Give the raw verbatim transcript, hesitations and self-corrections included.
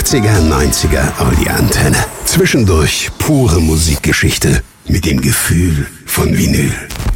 achtziger, neunziger Audio-Antenne. Zwischendurch pure Musikgeschichte mit dem Gefühl von Vinyl.